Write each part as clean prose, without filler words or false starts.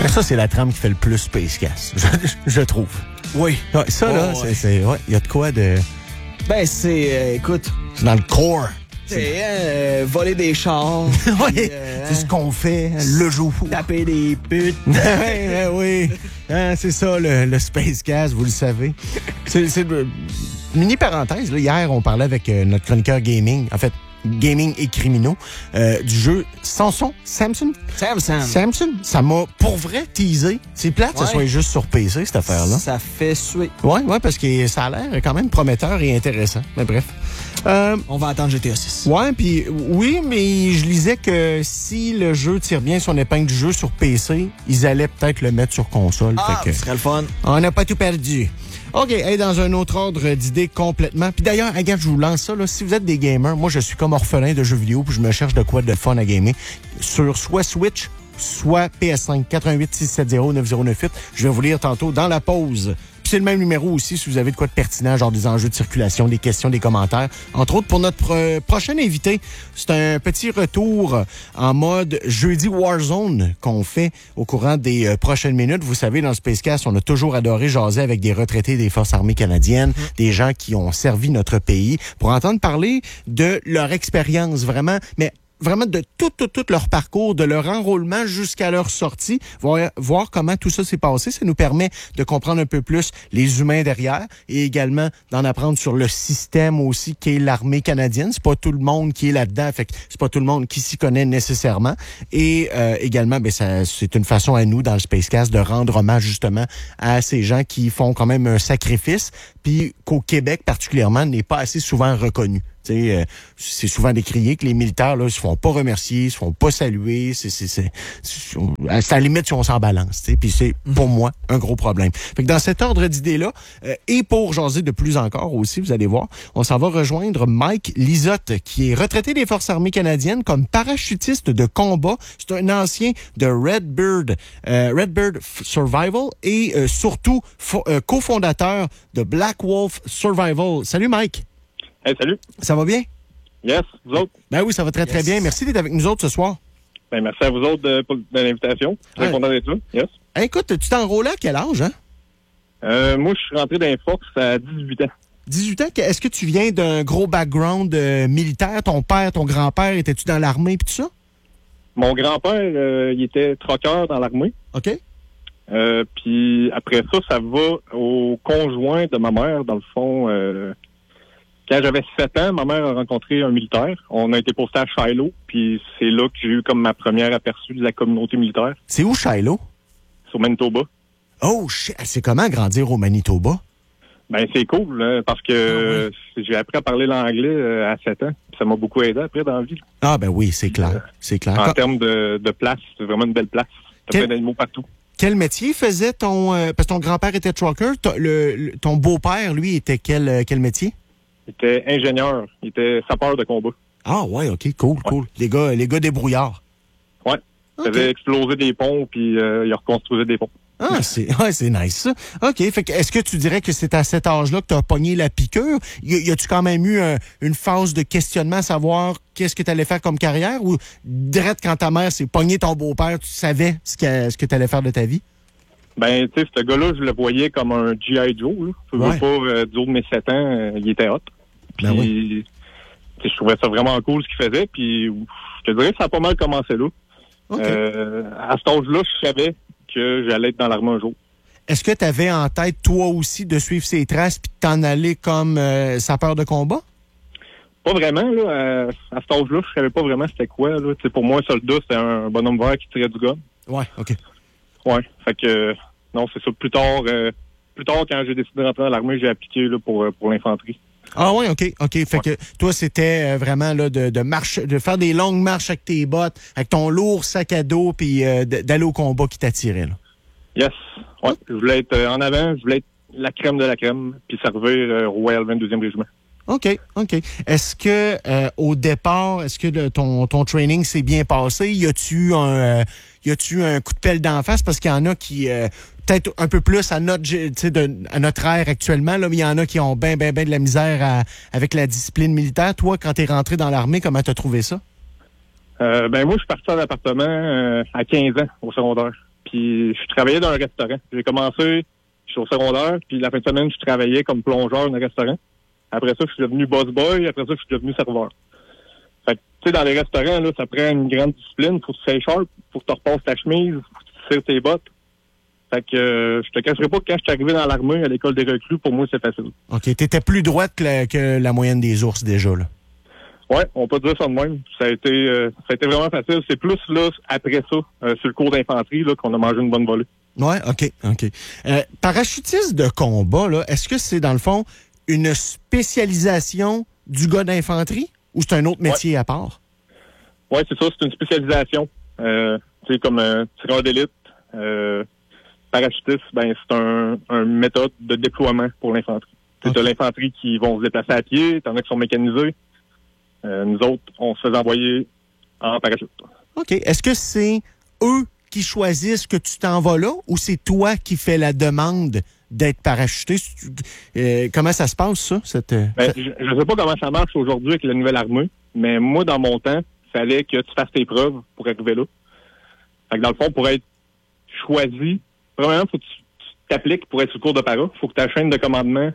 Mais ça, c'est la trame qui fait le plus Space Cast, je trouve. Oui. Ouais, ça, là, il y a de quoi de... Ben, c'est... écoute... C'est dans le core. C'est voler des chars. Oui, c'est ce qu'on fait le jour. Taper des putes. Oui, c'est ça, le Space Cast, vous le savez. C'est mini parenthèse, là, hier, on parlait avec notre chroniqueur gaming, en fait, gaming et criminaux, du jeu Samson. Ça m'a, pour vrai, teasé. C'est plate que ça soit juste sur PC, cette affaire-là. Ça fait suer. Ouais, parce que ça a l'air quand même prometteur et intéressant. Mais bref. On va attendre GTA 6. Ouais, puis oui, mais je lisais que si le jeu tire bien son épingle du jeu sur PC, ils allaient peut-être le mettre sur console. Ce serait le fun. On n'a pas tout perdu. OK, dans un autre ordre d'idées complètement. Puis d'ailleurs, regarde, je vous lance ça. Là, si vous êtes des gamers, moi, je suis comme orphelin de jeux vidéo, puis je me cherche de quoi de fun à gamer. Sur soit Switch, soit PS5, 88 670 9098. Je vais vous lire tantôt dans la pause. Puis c'est le même numéro aussi si vous avez de quoi de pertinent, genre des enjeux de circulation, des questions, des commentaires. Entre autres, pour notre prochain invité, c'est un petit retour en mode jeudi Warzone qu'on fait au courant des prochaines minutes. Vous savez, dans le Spacecast, on a toujours adoré jaser avec des retraités des Forces armées canadiennes, des gens qui ont servi notre pays, pour entendre parler de leur expérience vraiment, mais vraiment de tout leur parcours, de leur enrôlement jusqu'à leur sortie, voir comment tout ça s'est passé. Ça nous permet de comprendre un peu plus les humains derrière et également d'en apprendre sur le système aussi qu'est l'armée canadienne. C'est pas tout le monde qui est là-dedans, fait que c'est pas tout le monde qui s'y connaît nécessairement. Et également, c'est une façon à nous, dans le Spacecast, de rendre hommage justement à ces gens qui font quand même un sacrifice, puis qu'au Québec particulièrement, n'est pas assez souvent reconnu. C'est souvent décrié que les militaires là se font pas remercier, se font pas saluer. À la limite, si on s'en balance. Puis c'est, pour moi, un gros problème. Fait que dans cet ordre d'idées-là, et pour jaser de plus encore aussi, vous allez voir, on s'en va rejoindre Mike Lisotte, qui est retraité des Forces armées canadiennes comme parachutiste de combat. C'est un ancien de Redbird Survival et surtout cofondateur de Black Wolf Survival. Salut Mike! Hey, salut. Ça va bien? Yes, vous autres? Ben oui, ça va très bien. Merci d'être avec nous autres ce soir. Ben, merci à vous autres de l'invitation. Très content d'être là. Yes. Hey, écoute, tu t'es enrôlé à quel âge, hein? Moi, je suis rentré dans les forces à 18 ans. 18 ans? Est-ce que tu viens d'un gros background militaire? Ton père, ton grand-père, étais-tu dans l'armée et tout ça? Mon grand-père, il était troqueur dans l'armée. OK. Puis après ça va au conjoint de ma mère, dans le fond. Quand j'avais 7 ans, ma mère a rencontré un militaire. On a été posté à Shiloh, puis c'est là que j'ai eu comme ma première aperçu de la communauté militaire. C'est où, Shiloh? C'est au Manitoba. Oh, shit! C'est comment grandir au Manitoba? Ben, c'est cool, là, parce que j'ai appris à parler l'anglais à 7 ans. Ça m'a beaucoup aidé après dans la vie. Ah, ben oui, c'est clair. C'est clair. En termes de place, c'est vraiment une belle place. T'as plein d'animaux partout. Quel métier faisait ton... parce que ton grand-père était trucker. Ton beau-père, lui, était quel métier? Il était ingénieur. Il était sapeur de combat. Ah ouais, OK, cool. Les gars débrouillards. Ouais. Il faisait exploser des ponts, puis il reconstruisait des ponts. Ah, c'est nice, ça. OK, fait que est-ce que tu dirais que c'est à cet âge-là que tu as pogné la piqûre? Y a-tu quand même eu une phase de questionnement à savoir qu'est-ce que tu allais faire comme carrière? Ou direct quand ta mère s'est pogné ton beau-père, tu savais ce que tu allais faire de ta vie? Ben, tu sais, ce gars-là, je le voyais comme un G.I. Joe, là. Je veux pas, du haut de mes 7 ans, il était hot. Puis, je trouvais ça vraiment cool ce qu'il faisait. Puis, je te dirais que ça a pas mal commencé là. Okay. À cet âge-là, je savais que j'allais être dans l'armée un jour. Est-ce que tu avais en tête, toi aussi, de suivre ses traces puis de t'en aller comme sapeur de combat? Pas vraiment, là. À cet âge-là, je savais pas vraiment c'était quoi, là. T'sais, pour moi, un soldat, c'était un bonhomme vert qui tirait du gun. Ouais, OK. Ouais, fait que, non, c'est ça. Plus tard, quand j'ai décidé de rentrer dans l'armée, j'ai appliqué là, pour l'infanterie. Ah ouais, OK. Fait que toi, c'était vraiment là de faire des longues marches avec tes bottes, avec ton lourd sac à dos, puis d'aller au combat qui t'attirait, là. Yes. Ouais. Je voulais être en avant, je voulais être la crème de la crème, puis servir Royal 22e Régiment. OK. Est-ce que au départ, ton training s'est bien passé? Y a-tu un coup de pelle d'en face? Parce qu'il y en a qui peut-être un peu plus à notre ère actuellement, là, mais il y en a qui ont bien de la misère avec la discipline militaire. Toi, quand t'es rentré dans l'armée, comment t'as trouvé ça? Moi, je suis parti en appartement à 15 ans au secondaire. puis je travaillais dans un restaurant. J'ai commencé, je suis au secondaire, puis la fin de semaine, je travaillais comme plongeur dans un restaurant. Après ça, je suis devenu boss boy, après ça, je suis devenu serveur. Fait que, tu sais, dans les restaurants, là, ça prend une grande discipline. Faut que tu sois sharp, faut que tu repasses ta chemise, faut que tu tires tes bottes. Fait que je te cacherai pas que quand je suis arrivé dans l'armée à l'école des recrues, pour moi, c'est facile. OK. T'étais plus droite que la moyenne des ours déjà, là. Ouais, on peut dire ça de même. Ça a été vraiment facile. C'est plus, là, après ça, sur le cours d'infanterie, là, qu'on a mangé une bonne volée. Ouais, OK. Parachutiste de combat, là, est-ce que c'est, dans le fond, une spécialisation du gars d'infanterie ou c'est un autre métier à part? Oui, c'est ça. C'est une spécialisation. C'est comme tireur d'élite. Parachutiste, ben c'est un méthode de déploiement pour l'infanterie. C'est de l'infanterie qui vont se déplacer à pied, t'en as qui sont mécanisés. Nous autres, on se fait envoyer en parachute. OK. Est-ce que c'est eux qui choisissent que tu t'en vas là ou c'est toi qui fais la demande d'être parachuté? Comment ça se passe, ça? Je ne sais pas comment ça marche aujourd'hui avec la nouvelle armée, mais moi, dans mon temps, il fallait que tu fasses tes preuves pour arriver là. Fait que dans le fond, pour être choisi, premièrement, il faut que tu t'appliques pour être sur le cours de para. Il faut que ta chaîne de commandement,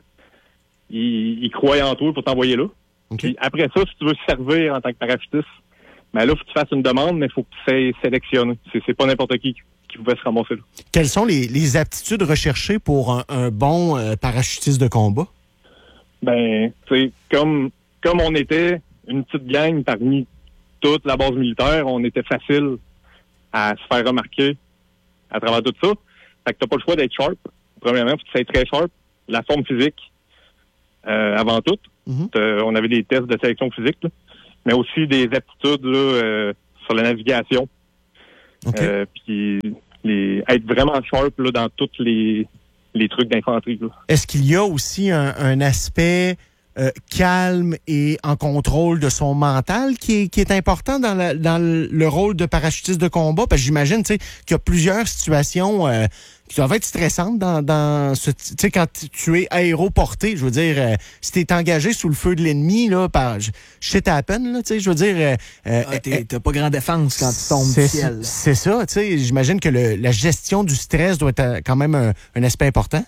il croie en toi pour t'envoyer là. Okay. Puis après ça, si tu veux servir en tant que parachutiste, ben là, il faut que tu fasses une demande, mais il faut que tu sois sélectionné. C'est pas n'importe qui pouvait se ramasser là. Quelles sont les aptitudes recherchées pour un bon parachutiste de combat? Ben, tu sais, comme on était une petite gang parmi toute la base militaire, on était facile à se faire remarquer à travers tout ça. Fait que t'as pas le choix d'être sharp. Premièrement, faut que tu sois très sharp. La forme physique, avant tout. Mm-hmm. On avait des tests de sélection physique, là, mais aussi des aptitudes là, sur la navigation. Okay. Puis être vraiment sharp là, dans tous les trucs d'infanterie. Là. Est-ce qu'il y a aussi un aspect calme et en contrôle de son mental qui est important dans le rôle de parachutiste de combat? Parce que j'imagine qu'il y a plusieurs situations qui doivent être stressantes dans ce... Tu sais, quand tu es aéroporté, je veux dire, si t'es engagé sous le feu de l'ennemi, là, par shit happen, là, tu sais, je veux dire... t'as pas grande défense quand tu tombes du ciel. C'est ça, tu sais, j'imagine que la gestion du stress doit être quand même un aspect important.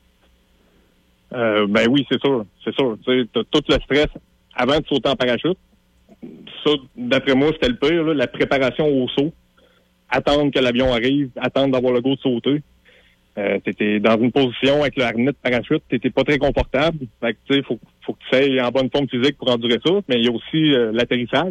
Ben oui, c'est sûr. Tu sais, t'as tout le stress avant de sauter en parachute. Ça, d'après moi, c'était le pire, là, la préparation au saut. Attendre que l'avion arrive, attendre d'avoir le go de sauter. T'étais dans une position avec le harnais de parachute, t'étais pas très confortable. Fait que, tu sais, faut que tu sois en bonne forme physique pour endurer ça. Mais il y a aussi l'atterrissage.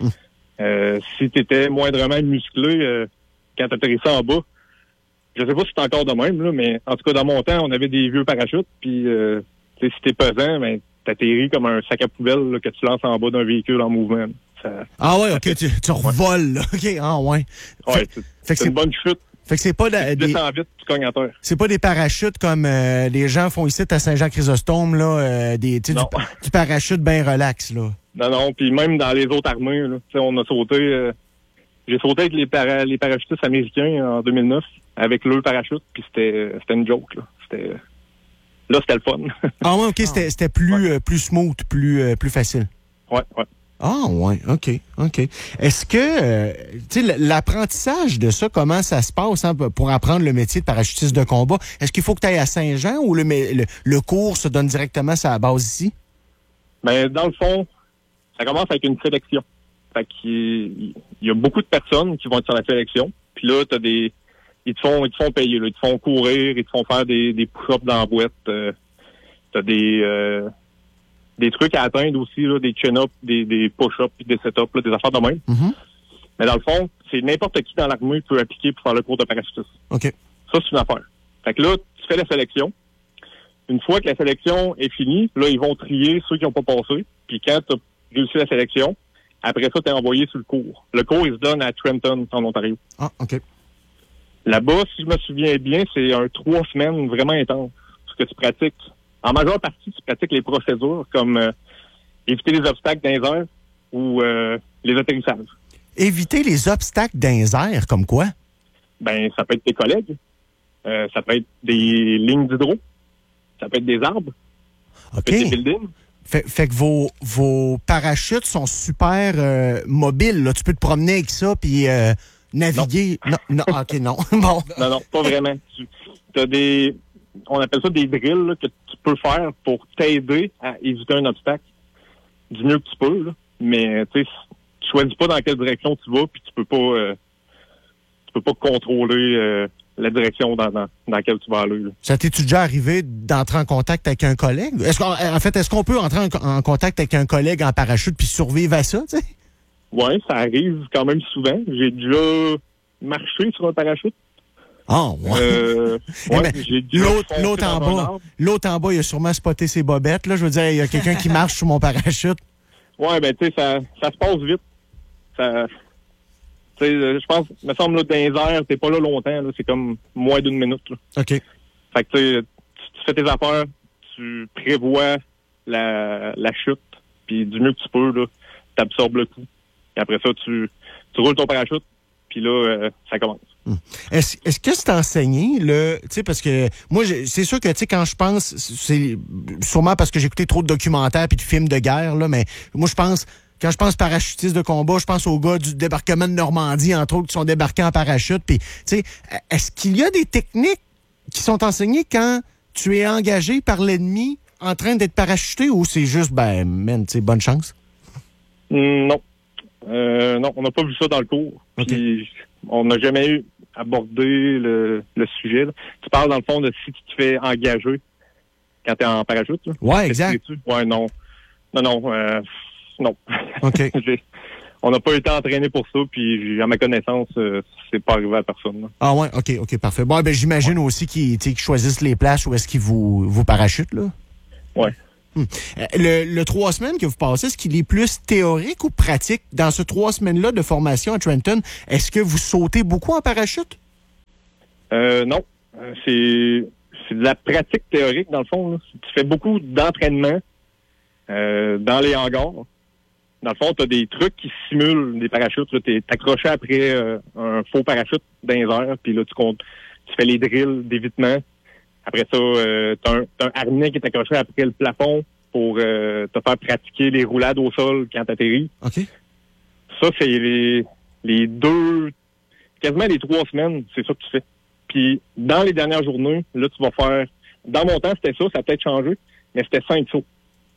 Si t'étais moindrement musclé quand t'atterrissais en bas, je sais pas si c'est encore de même, là, mais en tout cas, dans mon temps, on avait des vieux parachutes, puis si t'es pesant, ben, t'atterris comme un sac à poubelle là, que tu lances en bas d'un véhicule en mouvement. Ah ouais, OK, tu revoles, là. OK, ah ouais. Ouais, c'est une bonne chute. Fait que c'est pas tu descends vite, tu cognes à terre. C'est pas des parachutes comme les gens font ici à Saint-Jean-Chrysostome, là, du parachute bien relax, là. Non, puis même dans les autres armées, là, on a sauté... j'ai sauté avec les parachutistes américains en 2009 avec leur parachute, puis c'était une joke, là. C'était le fun. Ah ouais, OK, c'était plus smooth, plus facile. Ouais. Ah ouais, OK. Est-ce que, l'apprentissage de ça, comment ça se passe pour apprendre le métier de parachutiste de combat? Est-ce qu'il faut que tu ailles à Saint-Jean ou le cours se donne directement sur la base ici? Ben, dans le fond, ça commence avec une sélection. Fait qu'il y a beaucoup de personnes qui vont être sur la sélection. Puis là, ils te font payer, là. Ils te font courir, ils te font faire des push-ups dans la boîte. T'as des trucs à atteindre aussi, là, des chin-ups, des push-ups, puis des set-ups, là, des affaires de même. Mm-hmm. Mais dans le fond, c'est n'importe qui dans l'armée peut appliquer pour faire le cours de parachutiste. OK. Ça, c'est une affaire. Fait que là, tu fais la sélection. Une fois que la sélection est finie, là, ils vont trier ceux qui n'ont pas passé. Puis quand tu as réussi la sélection, après ça, tu es envoyé sur le cours. Le cours, il se donne à Trenton, en Ontario. Ah, OK. Là-bas, si je me souviens bien, c'est 3 semaines vraiment intense. Ce que tu pratiques. En majeure partie, tu pratiques les procédures comme éviter les obstacles dans les airs ou les atterrissages. Éviter les obstacles dans les airs, comme quoi? Ben, ça peut être tes collègues. Ça peut être des lignes d'hydro. Ça peut être des arbres. OK. Ça peut être des buildings. Fait que vos parachutes sont super mobiles, là. Tu peux te promener avec ça, puis il naviguer. Non, OK, non. Bon. Non, pas vraiment. T'as on appelle ça des drills là, que tu peux faire pour t'aider à éviter un obstacle du mieux que tu peux. Là. Mais tu choisis pas dans quelle direction tu vas, puis tu peux pas contrôler la direction dans laquelle tu vas aller. Là. Ça t'es-tu déjà arrivé d'entrer en contact avec un collègue? Est-ce qu'on peut entrer en contact avec un collègue en parachute puis survivre à ça, tu sais? Oui, ça arrive quand même souvent. J'ai déjà marché sur un parachute. Oh, ouais. J'ai l'autre en bas, il a sûrement spoté ses bobettes. Là. Je veux dire, il y a quelqu'un qui marche sur mon parachute. Ouais, ben, tu sais, ça se passe vite. Tu sais, je pense, me semble, là, dans les airs, t'es pas là longtemps. Là, c'est comme moins d'une minute. Là. OK. Fait que, tu sais, tu fais tes affaires, tu prévois la chute, puis du mieux que tu peux, là, t'absorbes le coup. Et après ça, tu roules ton parachute, puis là, ça commence. Est-ce que c'est enseigné, tu sais, parce que moi, c'est sûr que, tu sais, quand je pense, c'est sûrement parce que j'ai écouté trop de documentaires puis de films de guerre, là, mais moi, quand je pense parachutiste de combat, je pense aux gars du débarquement de Normandie, entre autres, qui sont débarqués en parachute, puis, tu sais, est-ce qu'il y a des techniques qui sont enseignées quand tu es engagé par l'ennemi en train d'être parachuté ou c'est juste, tu sais, bonne chance? Non. Non, on n'a pas vu ça dans le cours. Okay. Puis, on n'a jamais abordé le sujet. Là. Tu parles, dans le fond, de si tu te fais engager quand tu es en parachute. Là. Ouais, exact. Ouais, non. Non. OK. On n'a pas été entraîné pour ça, puis à ma connaissance, c'est pas arrivé à personne. Là. Ah ouais, OK, parfait. Bon, j'imagine aussi qu'ils choisissent les places où est-ce qu'ils vous parachutent, là. Ouais. Le 3 semaines que vous passez, est-ce qu'il est plus théorique ou pratique? Dans ce 3 semaines-là de formation à Trenton, est-ce que vous sautez beaucoup en parachute? Non. C'est de la pratique théorique, dans le fond. Là. Tu fais beaucoup d'entraînement dans les hangars. Dans le fond, tu as des trucs qui simulent des parachutes. Tu es accroché après un faux parachute dans les airs, puis là, tu fais les drills d'évitement. Après ça, t'as un harnais qui est accroché après le plafond pour te faire pratiquer les roulades au sol quand t'atterris. OK. Ça, c'est les 2, quasiment les 3 semaines, c'est ça que tu fais. Puis, dans les dernières journées, là, tu vas faire... Dans mon temps, c'était ça a peut-être changé, mais c'était 5 sauts.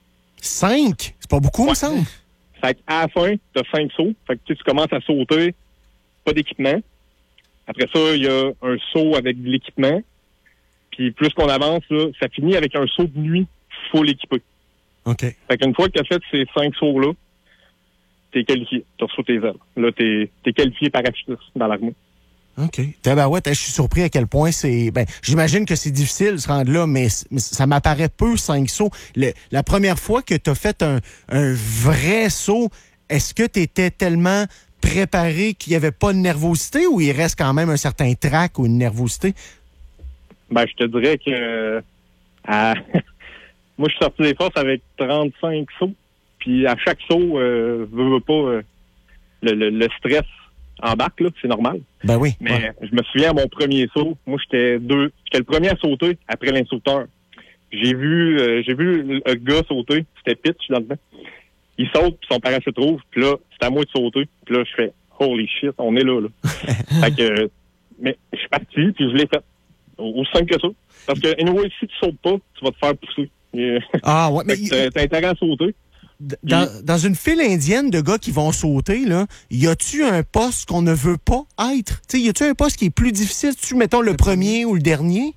5? C'est pas beaucoup, il me semble. Fait qu'à la fin, t'as 5 sauts. Fait que tu commences à sauter, pas d'équipement. Après ça, il y a un saut avec de l'équipement. Puis plus qu'on avance, là, ça finit avec un saut de nuit full équipé. OK. Fait qu'une fois que tu as fait ces 5 sauts-là, t'es qualifié. Tu reçois tes ailes. Là, t'es qualifié parachutiste dans l'armée. OK. Je suis surpris à quel point c'est... j'imagine que c'est difficile de se rendre là, mais ça m'apparaît peu 5 sauts. La première fois que tu as fait un vrai saut, est-ce que tu étais tellement préparé qu'il n'y avait pas de nervosité ou il reste quand même un certain trac ou une nervosité? Je te dirais que moi, je suis sorti des forces avec 35 sauts. Puis à chaque saut, veux pas, le stress embarque, là, c'est normal. Ben oui. Mais ouais. Je me souviens à mon premier saut, moi j'étais le premier à sauter après l'instructeur. J'ai vu le gars sauter, c'était pitch dans le temps. Il saute, puis son parachute rouvre, puis là, c'est à moi de sauter. Puis là, je fais holy shit, on est là. Fait que, mais je suis parti, puis je l'ai fait. Aussi simple que ça. Parce que, anyway, si tu sautes pas, tu vas te faire pousser. Ah ouais, mais t'as intérêt à sauter. Dans une file indienne de gars qui vont sauter, là, y a-tu un poste qu'on ne veut pas être? T'sais, y a-tu un poste qui est plus difficile? Tu mettons le premier ou le dernier?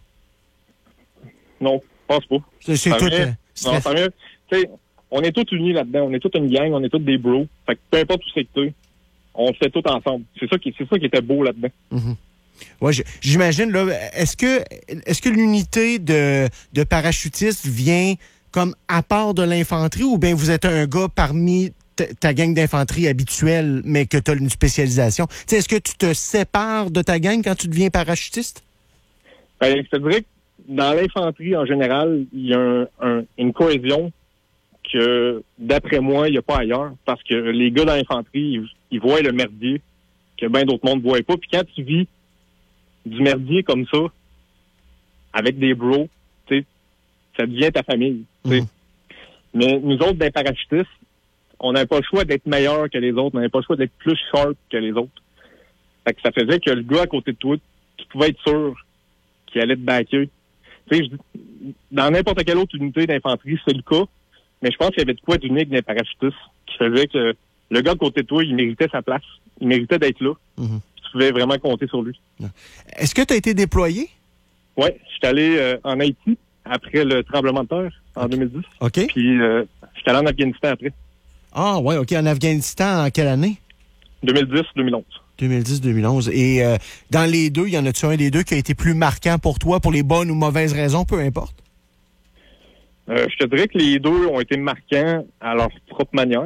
Non, je pense pas. C'est tout. Non, tant mieux. T'sais, on est tous unis là-dedans. On est toute une gang. On est tous des bros. Fait que peu importe où c'est que t'es, on le fait tout ensemble. C'est ça qui était beau là-dedans. Mm-hmm. Ouais, j'imagine, là, est-ce que l'unité de parachutistes vient comme à part de l'infanterie ou bien vous êtes un gars parmi ta gang d'infanterie habituelle, mais que tu as une spécialisation? T'sais, est-ce que tu te sépares de ta gang quand tu deviens parachutiste? Je te dirais que dans l'infanterie, en général, il y a une cohésion que, d'après moi, il n'y a pas ailleurs. Parce que les gars dans l'infanterie, ils voient le merdier que bien d'autres mondes ne voient pas. Puis quand tu vis du merdier comme ça, avec des bros, tu sais, ça devient ta famille. Mmh. Mais nous autres, des parachutistes, on n'a pas le choix d'être meilleurs que les autres, on n'a pas le choix d'être plus sharp que les autres. Fait que ça faisait que le gars à côté de toi, tu pouvais être sûr qu'il allait te backer. Tu sais, dans n'importe quelle autre unité d'infanterie, c'est le cas, mais je pense qu'il y avait de quoi d'unique dans les parachutistes qui faisait que le gars à côté de toi, il méritait sa place. Il méritait d'être là. Mm-hmm. Tu pouvais vraiment compter sur lui. Est-ce que tu as été déployé? Oui, je suis allé en Haïti après le tremblement de terre en 2010. OK. Puis je suis allé en Afghanistan après. Ah, ouais, OK. En Afghanistan, en quelle année? 2010-2011. 2010-2011. Et dans les deux, y en a-tu un des deux qui a été plus marquant pour toi, pour les bonnes ou mauvaises raisons, peu importe? Je te dirais que les deux ont été marquants à leur propre manière.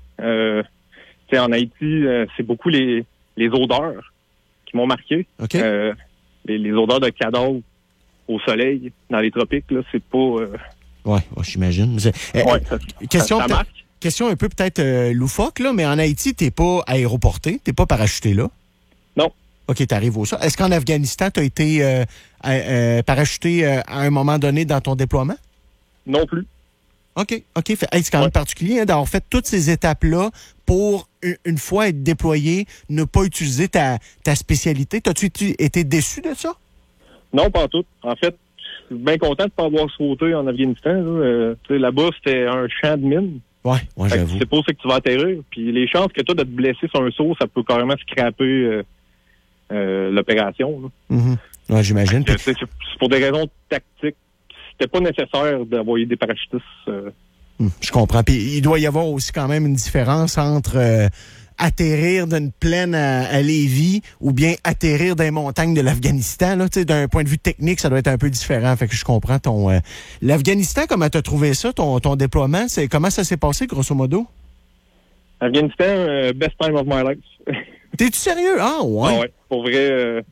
En Haïti, c'est beaucoup les odeurs qui m'ont marqué. OK. Les odeurs de cadavres au soleil, dans les tropiques, là, c'est pas... Ouais, j'imagine. Ça marque. Question un peu peut-être loufoque, là, mais en Haïti, t'es pas aéroporté, t'es pas parachuté là? Non. OK, t'arrives au sol. Est-ce qu'en Afghanistan, t'as été parachuté à un moment donné dans ton déploiement? Non plus. OK. C'est quand même particulier d'avoir fait toutes ces étapes-là pour, une fois être déployé, ne pas utiliser ta spécialité. T'as-tu été déçu de ça? Non, pas tout. En fait, je suis bien content de ne pas avoir sauté en Afghanistan. Là-bas, c'était un champ de mine. Ouais, j'avoue. C'est pas où c'est que tu vas atterrir. Puis les chances que tu as de te blesser sur un saut, ça peut carrément scraper l'opération. Mm-hmm. Ouais, j'imagine. C'est pour des raisons tactiques. C'était pas nécessaire d'envoyer des parachutistes. Je comprends. Puis il doit y avoir aussi quand même une différence entre atterrir d'une plaine à Lévis ou bien atterrir dans les montagnes de l'Afghanistan. Là, d'un point de vue technique, ça doit être un peu différent. Fait que je comprends ton... L'Afghanistan, comment t'as trouvé ça, ton déploiement? Comment ça s'est passé, grosso modo? Afghanistan, best time of my life. T'es-tu sérieux? Ah, ouais? Ah ouais. Pour vrai,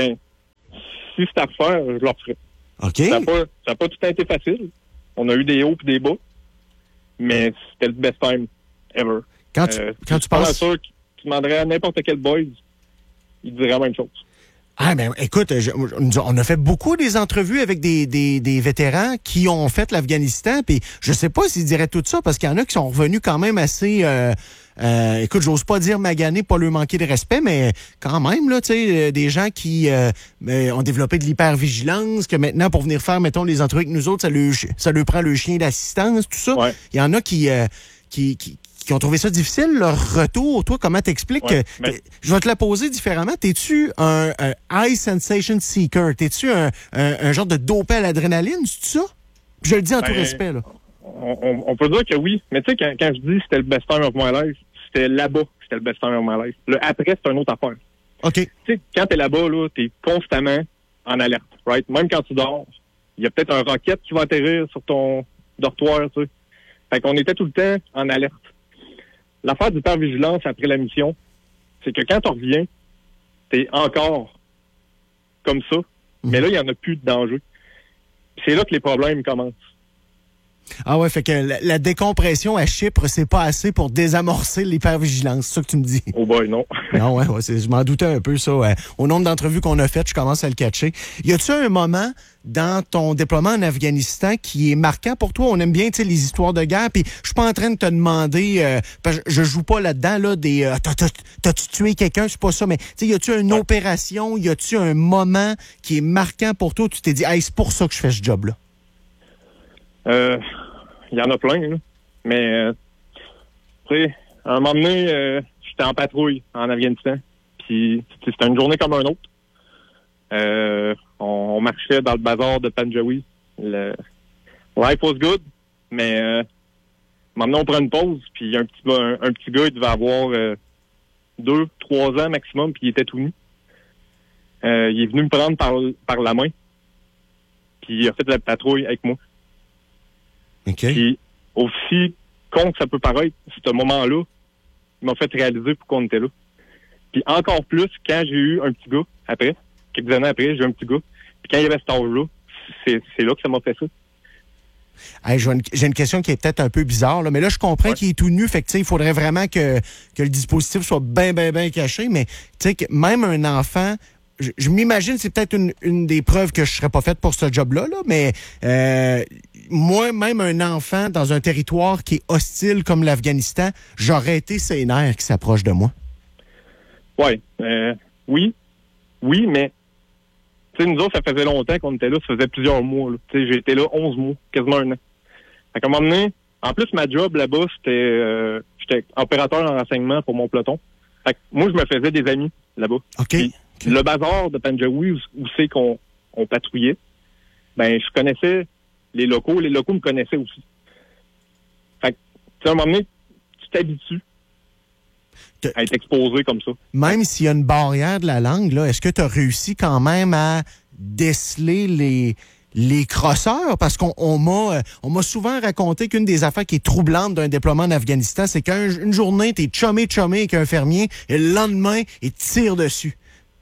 si c'était à refaire, je le referais. OK. Ça n'a pas tout été facile. On a eu des hauts et des bas, mais c'était le best time ever. Quand tu penses... penses... sûr que tu demanderais à n'importe quel boys, il dirait la même chose. Ah, ben écoute, on a fait beaucoup des entrevues avec des vétérans qui ont fait l'Afghanistan, puis je sais pas s'ils diraient tout ça, parce qu'il y en a qui sont revenus quand même assez... écoute, j'ose pas dire magané, pas leur manquer de respect, mais quand même, là, tu sais, des gens qui ont développé de l'hypervigilance, que maintenant, pour venir faire, mettons, les entrevues avec nous autres, ça leur prend le chien d'assistance, tout ça. Ouais. Il y en a qui ont trouvé ça difficile, leur retour. Toi, comment t'expliques? Je vais te la poser différemment. T'es-tu un high sensation seeker? T'es-tu un genre de dopé à l'adrénaline, c'est ça? Puis je le dis en tout respect, là. On peut dire que oui, mais tu sais, quand je dis c'était le best time of my life, c'était là-bas que c'était le best time of my life. Le après, c'est une autre affaire. OK. Tu sais, quand t'es là-bas, là, t'es constamment en alerte, right? Même quand tu dors, il y a peut-être un roquette qui va atterrir sur ton dortoir, tu sais. Fait qu'on était tout le temps en alerte. L'affaire d'hypervigilance après la mission, c'est que quand tu reviens, t'es encore comme ça, mais là, il n'y en a plus de danger. C'est là que les problèmes commencent. Ah ouais, fait que la décompression à Chypre, c'est pas assez pour désamorcer l'hypervigilance, c'est ça que tu me dis? Oh boy, non. Non, ouais, je m'en doutais un peu, ça. Au nombre d'entrevues qu'on a faites, je commence à le catcher. Y a-tu un moment dans ton déploiement en Afghanistan qui est marquant pour toi? On aime bien, tu sais, les histoires de guerre, puis je suis pas en train de te demander, parce que je joue pas là-dedans, là, t'as-tu tué quelqu'un, c'est pas ça, mais, tu sais, y a-tu une opération, y a-tu un moment qui est marquant pour toi où tu t'es dit, hey, c'est pour ça que je fais ce job-là? Il y en a plein, là. Mais, tu sais, à un moment donné, j'étais en patrouille en Afghanistan. Puis, c'était une journée comme un autre. On marchait dans le bazar de Panjawi. Life was good, mais maintenant, on prend une pause. Puis, un petit gars, il devait avoir 2-3 ans maximum, puis il était tout nu. Il est venu me prendre par la main. Puis, il a fait de la patrouille avec moi. Okay. Puis, aussi con que ça peut paraître, ce moment-là, il m'a fait réaliser pourquoi on était là. Puis encore plus, quand j'ai eu un petit gars, après, quelques années après, j'ai eu un petit gars, puis quand il y avait cet âge-là, c'est là que ça m'a fait ça. Hey, j'ai une question qui est peut-être un peu bizarre, là, mais là, je comprends qu'il est tout nu, fait que il faudrait vraiment que le dispositif soit bien caché, mais tu sais que même un enfant... Je m'imagine, c'est peut-être une des preuves que je serais pas faite pour ce job-là, là, mais moi, même un enfant dans un territoire qui est hostile comme l'Afghanistan, j'aurais été ses nerfs qui s'approchent de moi. Oui. Oui, mais tu sais, nous autres, ça faisait longtemps qu'on était là, ça faisait plusieurs mois. Tu sais, j'ai été là 11 mois, quasiment un an. Fait qu'à un moment donné, en plus, ma job là-bas, j'étais opérateur en renseignement pour mon peloton. Fait que moi, je me faisais des amis là-bas. OK. Le bazar de Panjawi, où c'est qu'on patrouillait, ben je connaissais les locaux me connaissaient aussi. Fait que, tu sais, à un moment donné, tu t'habitues à être exposé comme ça. Même s'il y a une barrière de la langue, là, est-ce que tu as réussi quand même à déceler les crosseurs? Parce qu'on m'a souvent raconté qu'une des affaires qui est troublante d'un déploiement en Afghanistan, c'est qu'une journée, t'es chumé avec un fermier et le lendemain, il te tire dessus.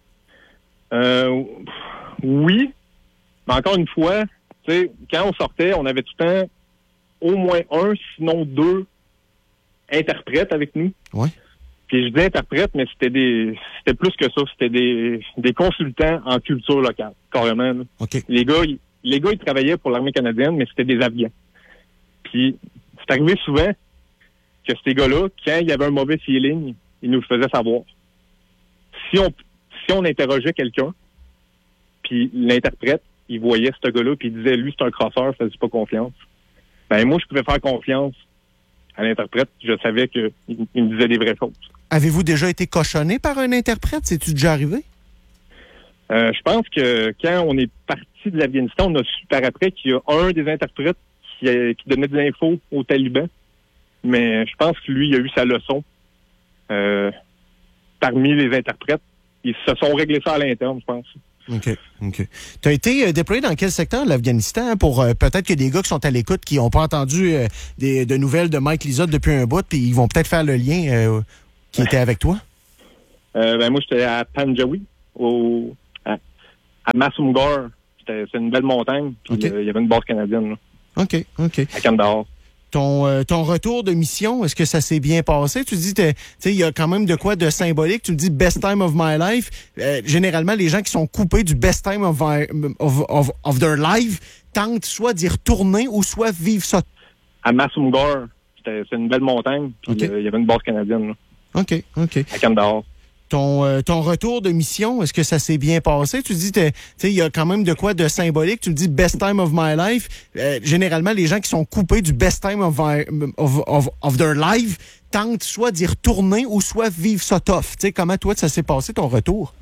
Oui, mais encore une fois, tu sais, quand on sortait, on avait tout le temps au moins un, sinon deux interprètes avec nous. Ouais. Puis je dis interprètes, mais c'était plus que ça. C'était des consultants en culture locale, carrément. Là. OK. Les gars, ils travaillaient pour l'armée canadienne, mais c'était des Afghans. Puis c'est arrivé souvent que ces gars-là, quand il y avait un mauvais feeling, ils nous le faisaient savoir. Si on interrogeait quelqu'un, puis l'interprète, il voyait ce gars-là, puis il disait, lui, c'est un crosseur, fais-lui pas confiance. Ben moi, je pouvais faire confiance à l'interprète. Je savais qu'il me disait des vraies choses. Avez-vous déjà été cochonné par un interprète? C'est-tu déjà arrivé? Je pense que quand on est parti de l'Afghanistan, on a su par après qu'il y a un des interprètes qui donnait des infos aux talibans. Mais je pense que lui, il a eu sa leçon. Parmi les interprètes, ils se sont réglés ça à l'interne, je pense. OK. Tu as été déployé dans quel secteur de l'Afghanistan pour peut-être que des gars qui sont à l'écoute qui n'ont pas entendu de nouvelles de Mike Lizotte depuis un bout, puis ils vont peut-être faire le lien qui était avec toi? Moi, j'étais à Panjawi, à Masumgar. C'est une belle montagne, puis il y avait une base canadienne. Là, OK. à Kandahar. Ton retour de mission, est-ce que ça s'est bien passé? Tu dis, il y a quand même de quoi de symbolique. Tu me dis best time of my life. Généralement, les gens qui sont coupés du best time of their life tentent soit d'y retourner ou soit vivre ça. À Masumgar, c'est une belle montagne, puis il y avait une base canadienne. Là, OK. à Kandahar. Ton retour de mission, est-ce que ça s'est bien passé? Tu dis, il y a quand même de quoi de symbolique. Tu me dis best time of my life. Généralement, les gens qui sont coupés du best time of their life tentent soit d'y retourner ou soit vivre ça tough. Comment toi, ça s'est passé ton retour?